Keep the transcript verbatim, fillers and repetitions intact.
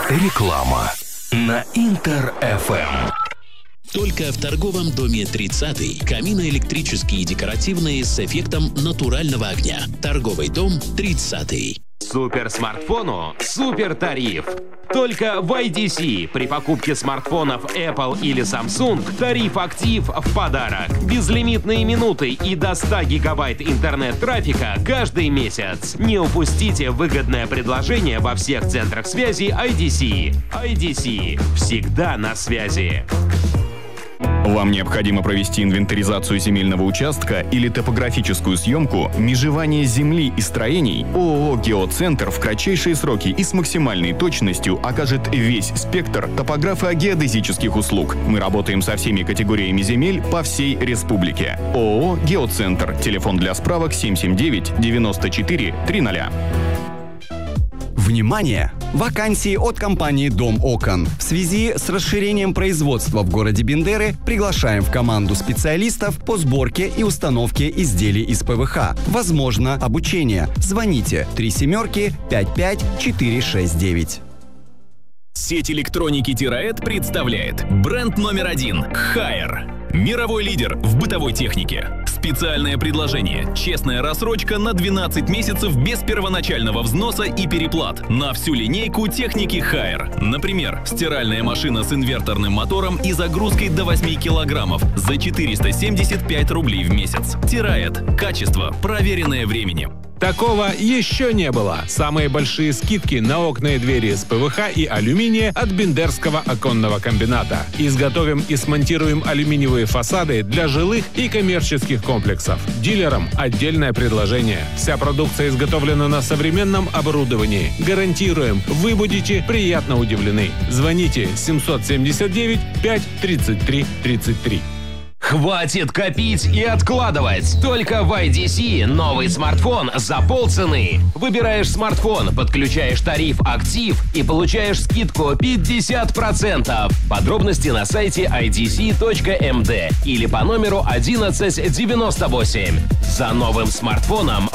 Реклама на Интер эф эм. Только в торговом доме тридцатый. Камины электрические и декоративные с эффектом натурального огня. Торговый дом тридцатый. Суперсмартфону супер тариф. Только в ай ди си при покупке смартфонов Apple или Samsung тариф «Актив» в подарок. Безлимитные минуты и до ста гигабайт интернет-трафика каждый месяц. Не упустите выгодное предложение во всех центрах связи ай ди си. ай ди си. Всегда на связи. Вам необходимо провести инвентаризацию земельного участка или топографическую съемку, межевание земли и строений? ООО «Геоцентр» в кратчайшие сроки и с максимальной точностью окажет весь спектр топографо-геодезических услуг. Мы работаем со всеми категориями земель по всей республике. ООО «Геоцентр». Телефон для справок семь семь девять девяносто четыре тридцать. Внимание! Вакансии от компании «Дом окон». В связи с расширением производства в городе Бендеры приглашаем в команду специалистов по сборке и установке изделий из пэ вэ ха. Возможно обучение. Звоните три семерки пять пять четыре шесть девять. Сеть электроники Тираэд представляет бренд номер один Хайер. Мировой лидер в бытовой технике. Специальное предложение. Честная рассрочка на двенадцать месяцев без первоначального взноса и переплат на всю линейку техники Хайер. Например, стиральная машина с инверторным мотором и загрузкой до восьми килограммов за четыреста семьдесят пять рублей в месяц. Тираэд. Качество, проверенное временем. Такого еще не было. Самые большие скидки на окна и двери из пэ вэ ха и алюминия от Бендерского оконного комбината. Изготовим и смонтируем алюминиевые фасады для жилых и коммерческих комплексов. Дилерам отдельное предложение. Вся продукция изготовлена на современном оборудовании. Гарантируем, вы будете приятно удивлены. Звоните семь семь девять пять тридцать три тридцать три. Хватит копить и откладывать! Только в ай ди си новый смартфон за полцены. Выбираешь смартфон, подключаешь тариф «Актив» и получаешь скидку пятьдесят процентов. Подробности на сайте ай ди си точка эм дэ или по номеру одиннадцать девяносто восемь. За новым смартфоном